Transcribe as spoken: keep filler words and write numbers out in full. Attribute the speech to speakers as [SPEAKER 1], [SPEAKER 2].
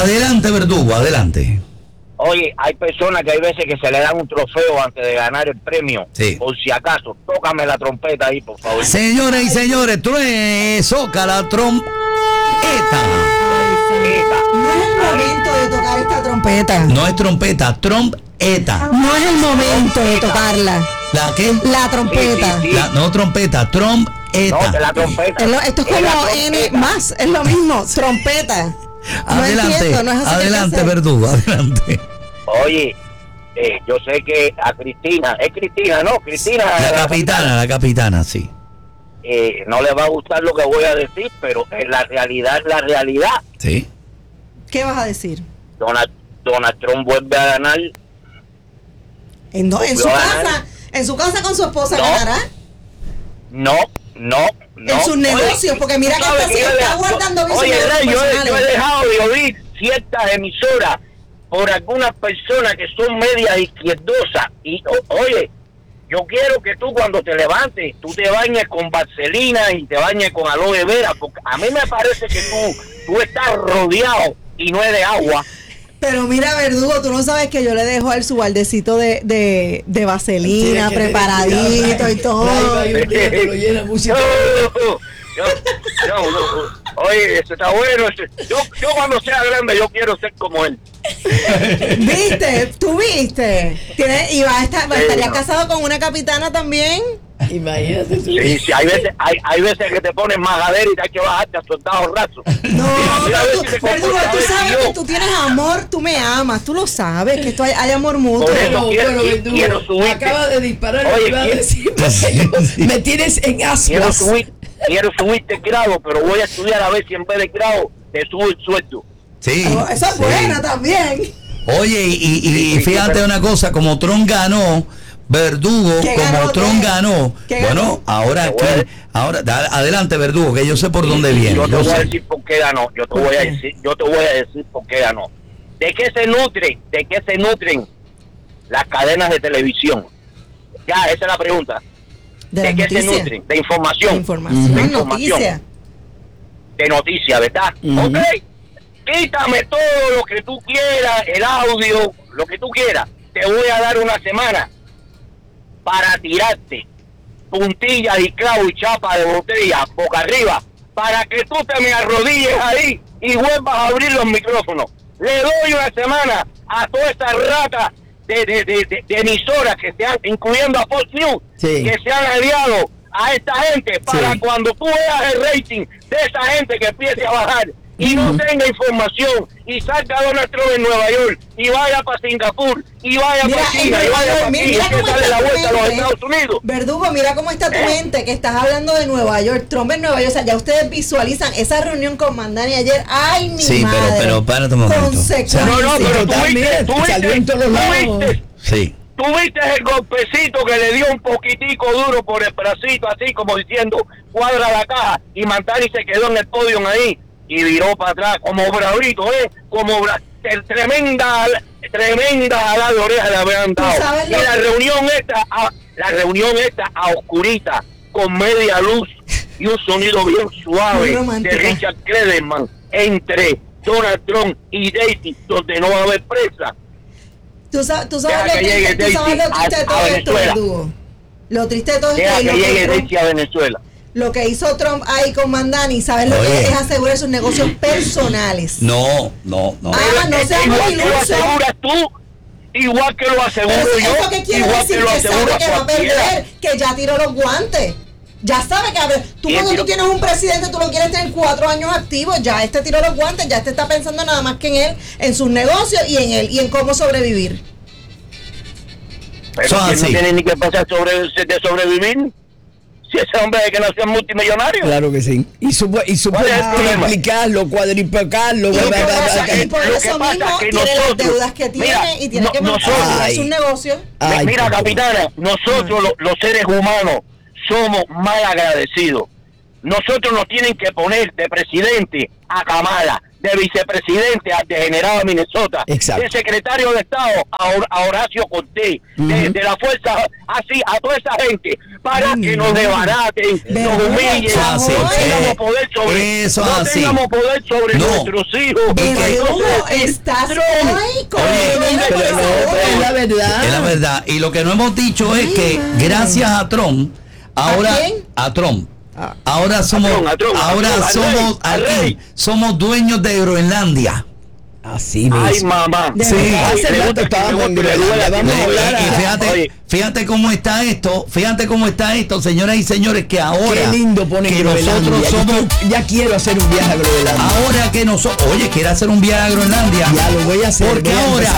[SPEAKER 1] Adelante, Verdugo, adelante.
[SPEAKER 2] Oye, hay personas que hay veces que se le dan un trofeo antes de ganar el premio.
[SPEAKER 1] Sí.
[SPEAKER 2] Por si acaso, tócame la trompeta ahí, por favor.
[SPEAKER 1] Señoras y señores, true, soca la trompeta.
[SPEAKER 3] No es el momento de tocar esta trompeta.
[SPEAKER 1] No es trompeta, trompeta.
[SPEAKER 3] No es el momento de tocarla.
[SPEAKER 1] ¿La qué?
[SPEAKER 3] La trompeta.
[SPEAKER 2] Sí, sí, sí.
[SPEAKER 1] La, no trompeta, trompeta.
[SPEAKER 2] No, que la trompeta.
[SPEAKER 3] Es lo- esto es
[SPEAKER 2] Es la
[SPEAKER 3] como N
[SPEAKER 2] trompeta.
[SPEAKER 3] más, es lo mismo, trompeta. No
[SPEAKER 1] Adelante,
[SPEAKER 3] entiendo, no es así que hay que
[SPEAKER 1] adelante,
[SPEAKER 3] hacer.
[SPEAKER 1] Verdugo, adelante.
[SPEAKER 2] Oye, eh, yo sé que a Cristina, es Cristina, ¿no? Cristina.
[SPEAKER 1] La capitana, la capitana, sí.
[SPEAKER 2] Eh, no le va a gustar lo que voy a decir, pero en la realidad es la realidad.
[SPEAKER 1] Sí.
[SPEAKER 3] ¿Qué vas a decir?
[SPEAKER 2] Donald, Donald Trump vuelve a ganar.
[SPEAKER 3] En, do- en su
[SPEAKER 2] Volvió a ganar.
[SPEAKER 3] casa, en su casa con su esposa
[SPEAKER 2] No.
[SPEAKER 3] ganará.
[SPEAKER 2] No, no, no.
[SPEAKER 3] En sus negocios, porque mira
[SPEAKER 2] tú
[SPEAKER 3] que
[SPEAKER 2] sabes
[SPEAKER 3] está-
[SPEAKER 2] yo
[SPEAKER 3] está
[SPEAKER 2] he dejado-
[SPEAKER 3] guardando bien sus
[SPEAKER 2] Oye,
[SPEAKER 3] negocios
[SPEAKER 2] Rey, yo, he- yo he
[SPEAKER 3] personales.
[SPEAKER 2] dejado de oír ciertas emisoras por algunas personas que son medias izquierdosas. Y, o- oye, yo quiero que tú cuando te levantes, tú te bañes con vaselina y te bañes con aloe vera, porque a mí me parece que tú, tú estás rodeado y no es de agua.
[SPEAKER 3] Pero mira, Verdugo, tú no sabes que yo le dejo al su baldecito de, de, de vaselina
[SPEAKER 4] Tienes que
[SPEAKER 3] preparadito
[SPEAKER 4] tener
[SPEAKER 3] y todo.
[SPEAKER 4] cuidado, Ray. Ray, un día te lo llena mucho.
[SPEAKER 2] No, no, no, no, no. Oye, eso está bueno. ese- Yo, yo cuando sea grande, yo quiero ser como él.
[SPEAKER 3] ¿Viste? ¿Tú viste? ¿Tienes, y va a estar, va-
[SPEAKER 2] Sí,
[SPEAKER 3] estarías
[SPEAKER 2] no.
[SPEAKER 3] casado con una capitana también.
[SPEAKER 4] Imagínate tú.
[SPEAKER 2] Sí, sí, hay veces, hay, hay veces que te pones majadera y te hay que bajarte a soldados rasos.
[SPEAKER 3] No,
[SPEAKER 2] Mira, a ver
[SPEAKER 3] pero
[SPEAKER 2] si
[SPEAKER 3] tú,
[SPEAKER 2] te
[SPEAKER 3] Verdugo,
[SPEAKER 2] comportas
[SPEAKER 3] tú
[SPEAKER 2] bien,
[SPEAKER 3] sabes
[SPEAKER 2] yo.
[SPEAKER 3] que tú tienes amor, tú me amas, tú lo sabes, que esto hay, hay amor mutuo.
[SPEAKER 2] Por eso
[SPEAKER 4] Bueno,
[SPEAKER 2] quiero-
[SPEAKER 4] bueno,
[SPEAKER 2] quiero
[SPEAKER 4] Verdugo,
[SPEAKER 2] quiero subirte.
[SPEAKER 4] acaba de disparar lo
[SPEAKER 2] Oye,
[SPEAKER 4] que iba a
[SPEAKER 2] quiero-
[SPEAKER 4] decir, porque yo- me tienes en
[SPEAKER 2] Quiero
[SPEAKER 4] ascuas.
[SPEAKER 2] subir, quiero subirte grado, pero voy a estudiar a ver si en vez de grado te subo el sueldo.
[SPEAKER 1] Sí.
[SPEAKER 3] Oh, esa es
[SPEAKER 1] sí.
[SPEAKER 3] buena también.
[SPEAKER 1] Oye, y, y- y
[SPEAKER 2] Sí, sí,
[SPEAKER 1] fíjate
[SPEAKER 2] pero-
[SPEAKER 1] una cosa, como Trump ganó, Verdugo,
[SPEAKER 3] ¿Qué
[SPEAKER 1] como
[SPEAKER 3] ganó
[SPEAKER 1] Trump
[SPEAKER 3] qué?
[SPEAKER 1] ganó,
[SPEAKER 3] ¿Qué
[SPEAKER 1] bueno,
[SPEAKER 3] ganó?
[SPEAKER 1] ahora,
[SPEAKER 2] Te voy a-
[SPEAKER 1] ¿quién? ahora da- adelante, Verdugo, que yo sé por dónde viene.
[SPEAKER 2] Yo te
[SPEAKER 1] yo
[SPEAKER 2] voy a
[SPEAKER 1] sé.
[SPEAKER 2] decir por qué ganó. Yo te
[SPEAKER 3] ¿Por
[SPEAKER 2] voy a
[SPEAKER 3] qué?
[SPEAKER 2] decir, yo te voy a decir por qué ganó. ¿De qué se nutren? ¿De qué se nutren las cadenas de televisión? Ya, esa es la pregunta.
[SPEAKER 3] De
[SPEAKER 2] ¿De
[SPEAKER 3] las
[SPEAKER 2] qué se
[SPEAKER 3] noticias.
[SPEAKER 2] nutren? De información.
[SPEAKER 3] De información,
[SPEAKER 2] De
[SPEAKER 3] noticias.
[SPEAKER 2] De noticias, ¿verdad?
[SPEAKER 4] Ujú.
[SPEAKER 2] Ok. Quítame todo lo que tú quieras, el audio, lo que tú quieras. Te voy a dar una semana para tirarte puntillas y clavo y chapa de botella boca arriba para que tú te me arrodilles ahí y vuelvas a abrir los micrófonos. Le doy una semana a toda esta rata de, de, de, de- de emisoras que se han, incluyendo a Fox News,
[SPEAKER 4] Sí.
[SPEAKER 2] que se han aliado a esta gente para
[SPEAKER 4] Sí.
[SPEAKER 2] cuando tú veas el rating de esa gente que empiece a bajar y no tenga información y salga Donald Trump en Nueva York y vaya para Singapur y vaya
[SPEAKER 3] Mira,
[SPEAKER 2] para
[SPEAKER 3] en
[SPEAKER 2] China y
[SPEAKER 3] Nueva
[SPEAKER 2] vaya
[SPEAKER 3] York,
[SPEAKER 2] para
[SPEAKER 3] mira,
[SPEAKER 2] aquí y
[SPEAKER 3] mira
[SPEAKER 2] que
[SPEAKER 3] cómo
[SPEAKER 2] sale
[SPEAKER 3] está
[SPEAKER 2] la
[SPEAKER 3] tu
[SPEAKER 2] vuelta a los
[SPEAKER 3] mente.
[SPEAKER 2] Estados Unidos.
[SPEAKER 3] Verdugo, mira cómo está tu
[SPEAKER 2] ¿Eh?
[SPEAKER 3] mente, que estás hablando de Nueva York, Trump en Nueva York. O sea, ya ustedes visualizan esa reunión con Mandani ayer. ¡Ay, mi
[SPEAKER 1] Sí, pero-
[SPEAKER 3] madre!
[SPEAKER 1] pero espérate un momento.
[SPEAKER 3] Consecuencias.
[SPEAKER 2] No, no, pero tú
[SPEAKER 4] Totalmente,
[SPEAKER 2] viste, tú
[SPEAKER 4] salió en
[SPEAKER 2] viste,
[SPEAKER 4] todos
[SPEAKER 2] tú
[SPEAKER 4] lados.
[SPEAKER 2] viste,
[SPEAKER 1] Sí.
[SPEAKER 2] tú viste el golpecito que le dio un poquitico duro por el bracito, así como diciendo, cuadra la caja, y Mantani se quedó en el podio ahí, y viró para atrás, como bravito, ¿eh? Como bra tre- tremenda, tremenda jalada de oreja le habían
[SPEAKER 3] ¿Tú
[SPEAKER 2] dado.
[SPEAKER 3] sabes
[SPEAKER 2] Y
[SPEAKER 3] lo
[SPEAKER 2] la
[SPEAKER 3] que-
[SPEAKER 2] reunión esta, a, la reunión esta a oscurita, con media luz, y un sonido bien
[SPEAKER 3] Muy
[SPEAKER 2] suave de
[SPEAKER 3] romántica.
[SPEAKER 2] Richard Clayderman, entre Donald Trump y Daisy, donde no va a haber presa.
[SPEAKER 3] Tú sabes, tú sabes
[SPEAKER 2] Deja
[SPEAKER 3] lo
[SPEAKER 2] que
[SPEAKER 3] triste,
[SPEAKER 2] llegue
[SPEAKER 3] tú sabes
[SPEAKER 2] Daisy
[SPEAKER 3] lo triste de
[SPEAKER 2] a-
[SPEAKER 3] todo
[SPEAKER 2] a
[SPEAKER 3] esto,
[SPEAKER 2] Venezuela.
[SPEAKER 3] Verdugo. Lo triste de todo esto
[SPEAKER 2] Deja
[SPEAKER 3] es
[SPEAKER 2] que
[SPEAKER 3] lo
[SPEAKER 2] llegue
[SPEAKER 3] que, Trump-
[SPEAKER 2] Daisy a Venezuela.
[SPEAKER 3] lo que hizo Trump ahí con Mandani, ¿sabes lo
[SPEAKER 1] Oye.
[SPEAKER 3] que es? Es asegurar sus negocios personales.
[SPEAKER 1] No, no, no.
[SPEAKER 3] Ah, no
[SPEAKER 2] Eh,
[SPEAKER 3] seas
[SPEAKER 2] igual
[SPEAKER 3] muy
[SPEAKER 2] que lo
[SPEAKER 3] iluso.
[SPEAKER 2] aseguras tú, igual que lo aseguro
[SPEAKER 3] Pero
[SPEAKER 2] yo,
[SPEAKER 3] eso que quiere
[SPEAKER 2] igual
[SPEAKER 3] decir
[SPEAKER 2] que lo
[SPEAKER 3] que sabe
[SPEAKER 2] asegura
[SPEAKER 3] que va a
[SPEAKER 2] cualquiera.
[SPEAKER 3] perder, que ya tiró los guantes. Ya sabe que abre. Tú
[SPEAKER 2] ¿Quién
[SPEAKER 3] cuando
[SPEAKER 2] tiró?
[SPEAKER 3] tú tienes un presidente, tú lo quieres tener cuatro años activo. Ya este tiró los guantes, ya este está pensando nada más que en él, en sus negocios y en él y en cómo sobrevivir.
[SPEAKER 2] Pero
[SPEAKER 1] Son
[SPEAKER 2] ¿quién no
[SPEAKER 1] así.
[SPEAKER 2] tiene ni que pasar sobre, de sobrevivir? Si ese hombre es que nació es multimillonario.
[SPEAKER 4] Claro que sí. Y supo, y supo
[SPEAKER 2] ¿Cuál es el problema?
[SPEAKER 4] triplicarlo, cuadriplicarlo.
[SPEAKER 3] Y
[SPEAKER 4] bla,
[SPEAKER 3] por
[SPEAKER 4] bla, bla,
[SPEAKER 3] eso,
[SPEAKER 4] bla.
[SPEAKER 3] y por
[SPEAKER 2] Lo que
[SPEAKER 3] eso
[SPEAKER 2] pasa
[SPEAKER 3] mismo
[SPEAKER 2] es que
[SPEAKER 3] tiene las
[SPEAKER 2] nosotros-
[SPEAKER 3] deudas que tiene
[SPEAKER 2] mira,
[SPEAKER 3] y tiene
[SPEAKER 2] no-
[SPEAKER 3] que
[SPEAKER 2] nosotros-
[SPEAKER 3] mantener
[SPEAKER 4] Ay.
[SPEAKER 3] sus negocios.
[SPEAKER 4] Ay,
[SPEAKER 2] Mira,
[SPEAKER 4] por favor.
[SPEAKER 2] capitana, nosotros lo- los seres humanos somos mal agradecidos. Nosotros nos tienen que poner de presidente a Kamala, de vicepresidente al degenerado de Minnesota,
[SPEAKER 4] Exacto.
[SPEAKER 2] de secretario de Estado a, Hor- a Horacio Cortés,
[SPEAKER 4] Ujú.
[SPEAKER 2] de, de la fuerza, así, a toda esa gente, para que nos desbaraten, nos humillen,
[SPEAKER 1] Eso así,
[SPEAKER 2] no tengamos
[SPEAKER 1] eh,
[SPEAKER 2] poder sobre,
[SPEAKER 1] eso
[SPEAKER 2] no
[SPEAKER 1] así.
[SPEAKER 2] tengamos poder sobre
[SPEAKER 1] No.
[SPEAKER 2] nuestros hijos.
[SPEAKER 3] Verdugo,
[SPEAKER 2] Entonces,
[SPEAKER 3] estás
[SPEAKER 2] Trump,
[SPEAKER 3] hoy con
[SPEAKER 1] Oye,
[SPEAKER 3] el veneno
[SPEAKER 4] Pero
[SPEAKER 3] por
[SPEAKER 4] no,
[SPEAKER 3] esa
[SPEAKER 4] pero es la
[SPEAKER 3] hora.
[SPEAKER 4] verdad.
[SPEAKER 1] Es la verdad. Y lo que no hemos dicho es que gracias a Trump, ahora
[SPEAKER 3] ¿A quién?
[SPEAKER 1] a Trump,
[SPEAKER 3] Ah.
[SPEAKER 1] ahora somos,
[SPEAKER 2] Trump, a Trump, a
[SPEAKER 1] ahora
[SPEAKER 2] Trump, al
[SPEAKER 1] somos
[SPEAKER 2] rey, al
[SPEAKER 1] aquí,
[SPEAKER 2] rey.
[SPEAKER 1] somos dueños de Groenlandia.
[SPEAKER 4] Así mismo.
[SPEAKER 2] Ay, mamá.
[SPEAKER 3] De
[SPEAKER 1] Sí.
[SPEAKER 3] verdad.
[SPEAKER 4] Hace
[SPEAKER 2] Me
[SPEAKER 4] rato
[SPEAKER 2] gusta que
[SPEAKER 4] estábamos
[SPEAKER 2] me
[SPEAKER 4] en
[SPEAKER 2] gusta que me
[SPEAKER 4] Groenlandia.
[SPEAKER 2] duela.
[SPEAKER 4] Vamos a
[SPEAKER 1] Y-
[SPEAKER 4] hablar
[SPEAKER 1] y
[SPEAKER 4] a-
[SPEAKER 1] fíjate,
[SPEAKER 2] Oye.
[SPEAKER 1] fíjate cómo está esto, fíjate cómo está esto, señoras y señores, que ahora
[SPEAKER 4] Qué lindo pone
[SPEAKER 1] que
[SPEAKER 4] Groenlandia.
[SPEAKER 1] nosotros
[SPEAKER 4] Yo
[SPEAKER 1] somos,
[SPEAKER 4] estoy- ya quiero hacer un viaje a Groenlandia.
[SPEAKER 1] ahora que nosotros, oye, quiere hacer un viaje a Groenlandia.
[SPEAKER 4] Ya lo voy a hacer.
[SPEAKER 1] Porque
[SPEAKER 4] voy a
[SPEAKER 1] ahora